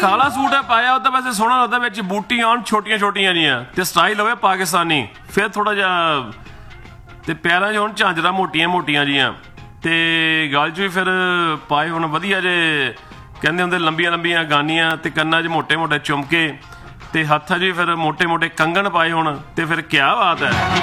ਕਾਲਾ ਸੂਟ ਹੈ ਪਾਇਆ ਉਹ ਤਾਂ ਵੈਸੇ ਸੋਹਣਾ ਲੱਗਦਾ, ਵਿੱਚ ਬੂਟੀਆਂ ਆਉਣ ਛੋਟੀਆਂ ਛੋਟੀਆਂ ਜੀਆਂ ਤੇ ਸਟਾਈਲ ਹੋਵੇ ਪਾਕਿਸਤਾਨੀ, ਫਿਰ ਥੋੜਾ ਜਿਹਾ ਤੇ ਪੈਰਾਂ 'ਚ ਹੁਣ ਝਾਂਜਰਾਂ ਮੋਟੀਆਂ ਮੋਟੀਆਂ ਜੀਆਂ ਤੇ ਗਲ 'ਚ ਵੀ ਫਿਰ ਪਾਏ ਹੁਣ ਵਧੀਆ ਜੇ ਕਹਿੰਦੇ ਹੁੰਦੇ ਲੰਬੀਆਂ ਲੰਬੀਆਂ ਗਾਨੀਆਂ ਤੇ ਕੰਨਾਂ 'ਚ ਮੋਟੇ ਮੋਟੇ ਚੁੰਮਕੇ ਤੇ ਹੱਥਾਂ 'ਚ ਵੀ ਫਿਰ ਮੋਟੇ ਮੋਟੇ ਕੰਗਣ ਪਾਏ ਹੁਣ ਤੇ ਫਿਰ ਕਿਆ ਬਾਤ ਹੈ।